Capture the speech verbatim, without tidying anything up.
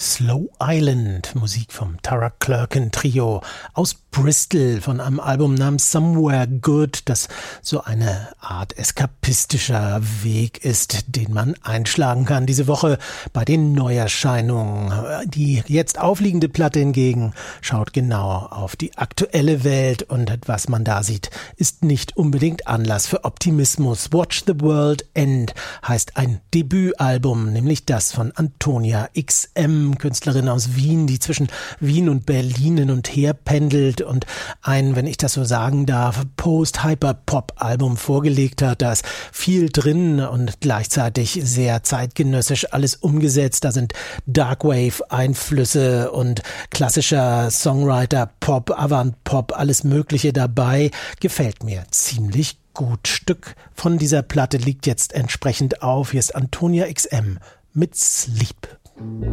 Slow Island, Musik vom Tara Clerkin Trio aus Bristol von einem Album namens Somewhere Good, das so eine Art eskapistischer Weg ist, den man einschlagen kann diese Woche bei den Neuerscheinungen. Die jetzt aufliegende Platte hingegen schaut genau auf die aktuelle Welt und was man da sieht, ist nicht unbedingt Anlass für Optimismus. Watch the World End heißt ein Debütalbum, nämlich das von Antonia X M, Künstlerin aus Wien, die zwischen Wien und Berlin hin und her pendelt und ein, wenn ich das so sagen darf, Post-Hyper-Pop-Album vorgelegt hat. Da ist viel drin und gleichzeitig sehr zeitgenössisch alles umgesetzt. Da sind Darkwave-Einflüsse und klassischer Songwriter-Pop, Avant-Pop, alles Mögliche dabei. Gefällt mir ziemlich gut. Stück von dieser Platte liegt jetzt entsprechend auf. Hier ist Antonia X M mit Sleep.